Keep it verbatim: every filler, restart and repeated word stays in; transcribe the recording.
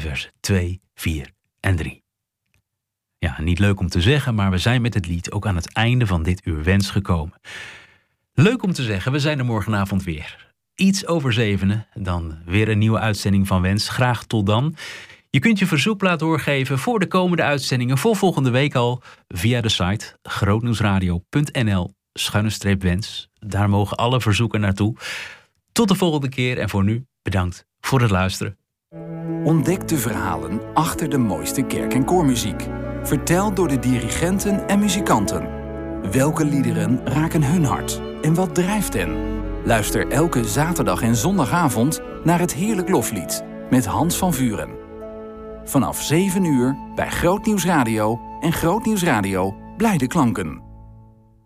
versen twee, vier en drie. Ja, niet leuk om te zeggen, maar we zijn met het lied ook aan het einde van dit uur Wens gekomen. Leuk om te zeggen, we zijn er morgenavond weer. Iets over zevenen, dan weer een nieuwe uitzending van Wens. Graag tot dan. Je kunt je verzoekplaat doorgeven voor de komende uitzendingen voor volgende week al via de site grootnieuwsradio punt n l schuine streep wens. Daar mogen alle verzoeken naartoe. Tot de volgende keer en voor nu bedankt voor het luisteren. Ontdek de verhalen achter de mooiste kerk- en koormuziek. Verteld door de dirigenten en muzikanten. Welke liederen raken hun hart en wat drijft hen? Luister elke zaterdag en zondagavond naar het Heerlijk Loflied met Hans van Vuren. Vanaf zeven uur bij Grootnieuws Radio en Grootnieuws Radio Blijde Klanken.